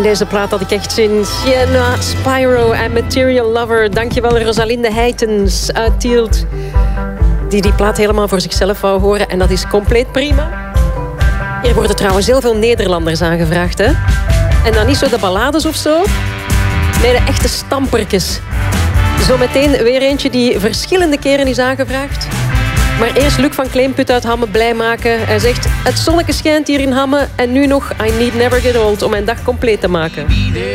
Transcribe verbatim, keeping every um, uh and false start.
in deze plaat had ik echt zin. Sienna, Spyro en Material Lover. Dankjewel Rosalinde Heitens uit Tielt, die die plaat helemaal voor zichzelf wou horen. En dat is compleet prima. Hier worden trouwens heel veel Nederlanders aangevraagd, hè? En dan niet zo de ballades of zo. Nee, de echte stampertjes. Zometeen weer eentje die verschillende keren is aangevraagd. Maar eerst Luc van Kleemput uit Hamme blij maken. Hij zegt, het zonnetje schijnt hier in Hamme en nu nog I Need Never Get Old om mijn dag compleet te maken.